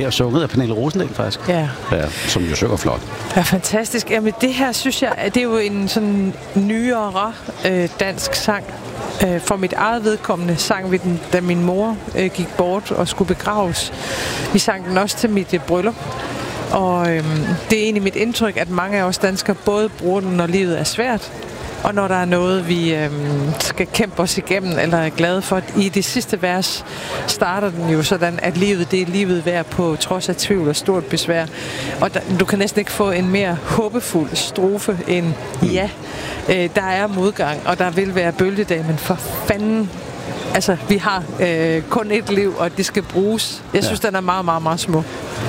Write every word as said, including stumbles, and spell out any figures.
her sunget af Pernille Rosendal, faktisk. Ja. Ja, som jo synger flot. Ja, fantastisk. Jamen, det her, synes jeg, det er jo en sådan nyere øh, dansk sang. Øh, for mit eget vedkommende sang vi den, da min mor øh, gik bort og skulle begraves. Vi sang den også til mit øh, bryllup. Og øh, det er egentlig mit indtryk, at mange af os danskere både bruger den, når livet er svært, og når der er noget, vi øh, skal kæmpe os igennem, eller er glade for. I det sidste vers starter den jo sådan, at livet, det er livet værd på trods af tvivl og stort besvær. Og der, du kan næsten ikke få en mere håbefuld strofe end ja. Øh, der er modgang, og der vil være bølgedag, men for fanden, altså vi har øh, kun et liv, og det skal bruges. Jeg synes, ja. Den er meget, meget, meget smuk.